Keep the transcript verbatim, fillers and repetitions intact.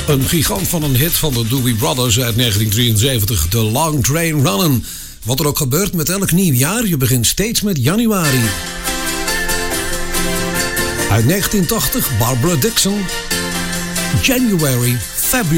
Een gigant van een hit van de Doobie Brothers uit negentien drieënzeventig, The Long Train Runnin'. Wat er ook gebeurt met elk nieuw jaar, je begint steeds met januari. Uit negentien tachtig, Barbara Dickson, January, February.